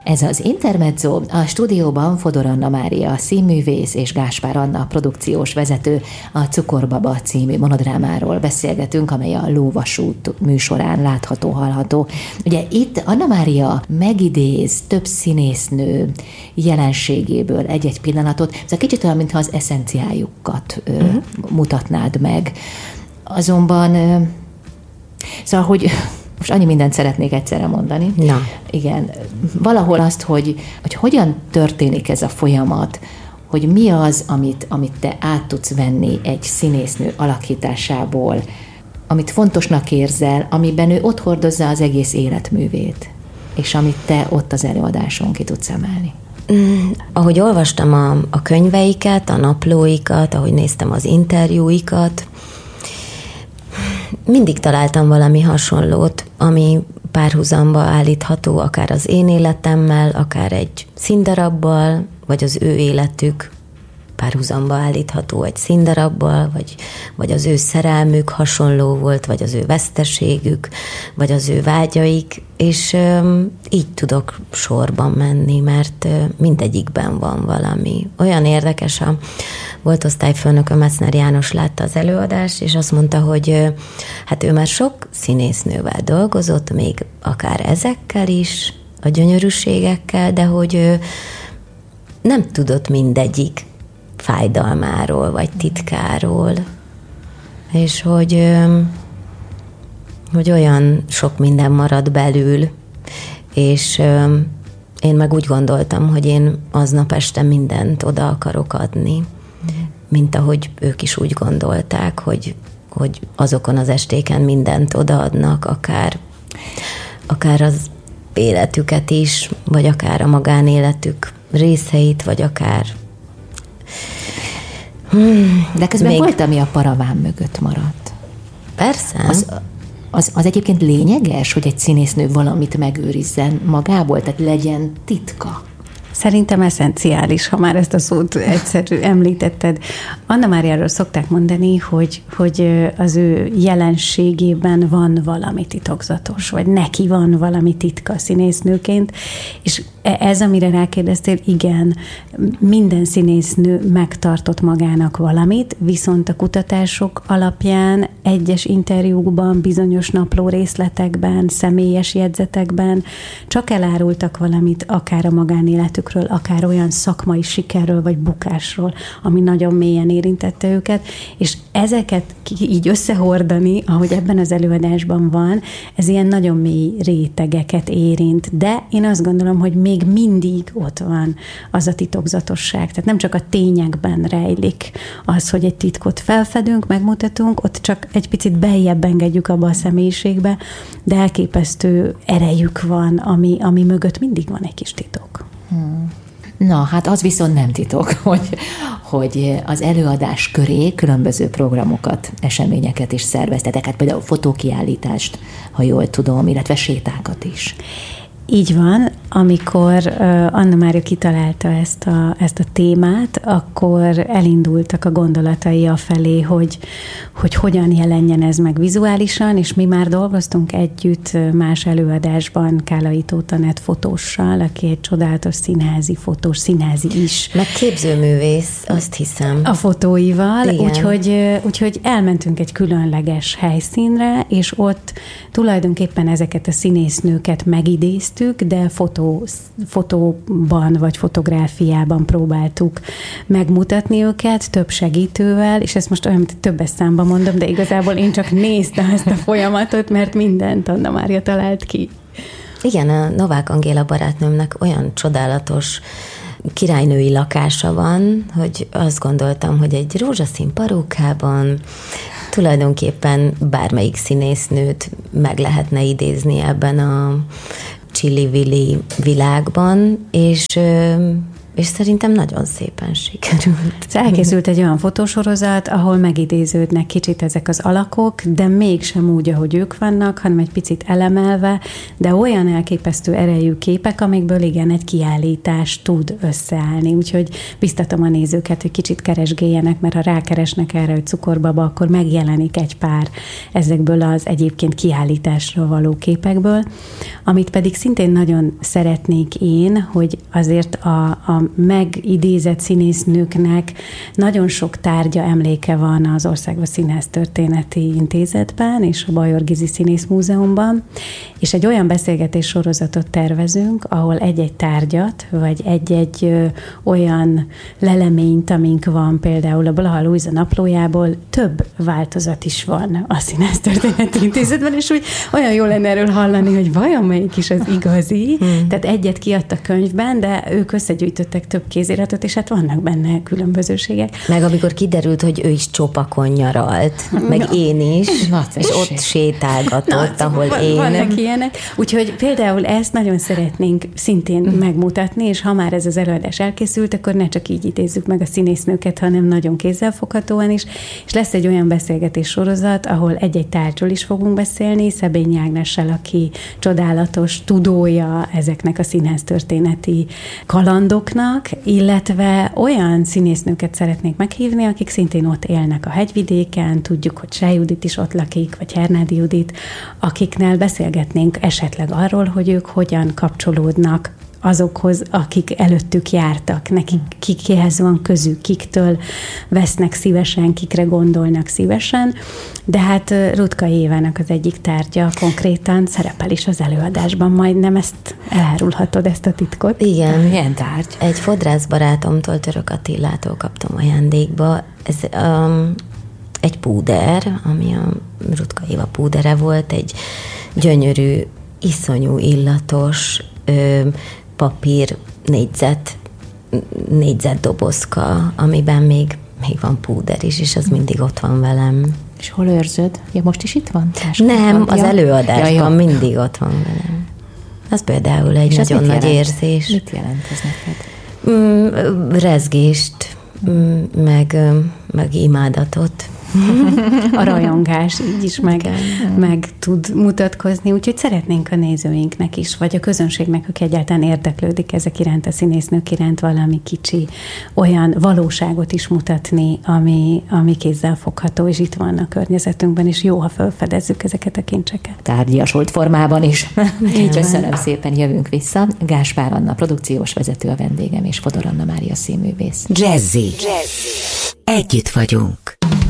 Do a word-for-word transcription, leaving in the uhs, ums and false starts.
Ez az Intermezzo, a stúdióban Fodor Anna Mária színművész és Gáspár Anna produkciós vezető. A Cukorbaba című monodrámáról beszélgetünk, amely a Lóvasút műsorán látható, hallható. Ugye itt Anna Mária megidéz több színésznő jelenségéből egy-egy pillanatot, ez kicsit olyan, mintha az eszenciájukat ö, uh-huh. mutatnád meg. Azonban, ö, szóval, hogy most annyi mindent szeretnék egyszerre mondani. Na. Igen. Valahol azt, hogy, hogy hogyan történik ez a folyamat, hogy mi az, amit, amit te át tudsz venni egy színésznő alakításából, amit fontosnak érzel, amiben ő ott hordozza az egész életművét, és amit te ott az előadáson ki tudsz emelni. Mm, ahogy olvastam a, a könyveiket, a naplóikat, ahogy néztem az interjúikat, mindig találtam valami hasonlót, ami párhuzamba állítható akár az én életemmel, akár egy színdarabbal, vagy az ő életük párhuzamba állítható egy színdarabbal, vagy, vagy az ő szerelmük hasonló volt, vagy az ő veszteségük, vagy az ő vágyaik, és öm, így tudok sorban menni, mert ö, mindegyikben van valami. Olyan érdekes, a volt osztályfőnököm, Metzner János látta az előadást, és azt mondta, hogy ö, hát ő már sok színésznővel dolgozott, még akár ezekkel is, a gyönyörűségekkel, de hogy ö, nem tudott mindegyik fájdalmáról, vagy titkáról, és hogy, hogy olyan sok minden marad belül, és én meg úgy gondoltam, hogy én aznap este mindent oda akarok adni, mint ahogy ők is úgy gondolták, hogy, hogy azokon az estéken mindent odaadnak, akár, akár az életüket is, vagy akár a magánéletük részeit, vagy akár Hmm, de közben még volt, ami a paraván mögött maradt. Persze. Az, az, az egyébként lényeges, hogy egy színésznő valamit megőrizzen magából, tehát legyen titka. Szerintem eszenciális, ha már ezt a szót egyszerű említetted. Anna Máriáról szokták mondani, hogy, hogy az ő jelenségében van valami titokzatos, vagy neki van valami titka színésznőként, és ez, amire rákérdeztél, igen, minden színésznő megtartott magának valamit, viszont a kutatások alapján egyes interjúkban, bizonyos napló részletekben, személyes jegyzetekben csak elárultak valamit, akár a magánéletükről, akár olyan szakmai sikerről, vagy bukásról, ami nagyon mélyen érintette őket, és ezeket így összehordani, ahogy ebben az előadásban van, ez ilyen nagyon mély rétegeket érint, de én azt gondolom, hogy még mindig ott van az a titokzatosság. Tehát nem csak a tényekben rejlik az, hogy egy titkot felfedünk, megmutatunk, ott csak egy picit beljebb engedjük abba a személyiségbe, de elképesztő erejük van, ami, ami mögött mindig van egy kis titok. Hmm. Na, hát az viszont nem titok, hogy, hogy az előadás köré különböző programokat, eseményeket is szerveztetek, hát például fotókiállítást, ha jól tudom, illetve sétákat is. Így van, amikor Anna Mária kitalálta ezt a, ezt a témát, akkor elindultak a gondolatai afelé, hogy, hogy hogyan jelenjen ez meg vizuálisan, és mi már dolgoztunk együtt más előadásban Kálai Tóth Anett fotóssal, aki egy csodálatos színházi fotós, színházi is. Meg képzőművész, azt hiszem. A fotóival, úgyhogy, úgyhogy elmentünk egy különleges helyszínre, és ott tulajdonképpen ezeket a színésznőket megidéztük, de fotó, fotóban vagy fotográfiában próbáltuk megmutatni őket, több segítővel, és ezt most olyan, mint többes számban mondom, de igazából én csak néztem ezt a folyamatot, mert mindent Anna Mária talált ki. Igen, a Novák Angéla barátnőmnek olyan csodálatos királynői lakása van, hogy azt gondoltam, hogy egy rózsaszín parókában tulajdonképpen bármelyik színésznőt meg lehetne idézni ebben a Chili Willy világban, és és szerintem nagyon szépen sikerült. Elkészült egy olyan fotósorozat, ahol megidéződnek kicsit ezek az alakok, de mégsem úgy, ahogy ők vannak, hanem egy picit elemelve, de olyan elképesztő erejű képek, amikből igen, egy kiállítás tud összeállni. Úgyhogy biztatom a nézőket, hogy kicsit keresgéljenek, mert ha rákeresnek erre, hogy cukorbaba, akkor megjelenik egy pár ezekből az egyébként kiállításra való képekből. Amit pedig szintén nagyon szeretnék én, hogy azért a, a megidézett színésznőknek nagyon sok tárgya, emléke van az Országos Színháztörténeti Intézetben és a Bajor Gizi Színészmúzeumban, és egy olyan beszélgetés sorozatot tervezünk, ahol egy-egy tárgyat, vagy egy-egy ö, olyan leleményt, amink van például a Blaha Lujza naplójából, több változat is van a Színháztörténeti Intézetben, és úgy olyan jó lenne erről hallani, hogy vajon melyik is az igazi. Hmm. Tehát egyet kiadtak könyvben, de ők összegyűjtöttek több kéziratot, és hát vannak benne különbözőségek. Meg amikor kiderült, hogy ő is Csopakon nyaralt, meg Na. én is, Na, és ott sétálgatott, Na, ahol van, én. Vannak ilyenek. Úgyhogy például ezt nagyon szeretnénk szintén hmm. megmutatni, és ha már ez az előadás elkészült, akkor ne csak így idézzük meg a színésznőket, hanem nagyon kézzelfoghatóan is, és lesz egy olyan beszélgetés sorozat, ahol egy-egy tárgyról is fogunk beszélni, Szebényi Ágnessel, aki csodálatos tudója ezeknek a színháztörténeti kalandoknak, illetve olyan színésznőket szeretnék meghívni, akik szintén ott élnek a hegyvidéken, tudjuk, hogy Sej Judit is ott lakik, vagy Hernádi Judit, akiknél beszélgetnénk esetleg arról, hogy ők hogyan kapcsolódnak azokhoz, akik előttük jártak, nekik kikihez van közük, kiktől vesznek szívesen, kikre gondolnak szívesen, de hát Rutka Évának az egyik tárgya konkrétan szerepel is az előadásban, majdnem ezt elárulhatod, ezt a titkot. Igen. Milyen tárgy? Egy fodrászbarátomtól, Török Attilától kaptam ajándékba. Ez um, egy púder, ami a Rutka Éva púdere volt, egy gyönyörű, iszonyú illatos ö, papír négyzet, négyzet dobozka, amiben még, még van púder is, és az mindig ott van velem. És hol őrzöd? Ja, most is itt van? Táskában? Nem, az előadásban ja, mindig ott van velem. Az például egy és nagyon nagy jelent? érzés. Mit jelent ez neked? Mm, rezgést, mm, meg, meg imádatot. A rajongás így is meg, meg tud mutatkozni, úgyhogy szeretnénk a nézőinknek is, vagy a közönségnek, aki egyáltalán érdeklődik ezek iránt, a színésznők iránt valami kicsi, olyan valóságot is mutatni, ami, ami kézzel fogható, és itt van a környezetünkben, és jó, ha felfedezzük ezeket a kincseket. Tárgyasolt formában is. Így köszönöm szépen, jövünk vissza. Gáspár Anna, produkciós vezető a vendégem, és Fodor Anna Mária színművész. Jazzy. Jazzy. Együtt vagyunk.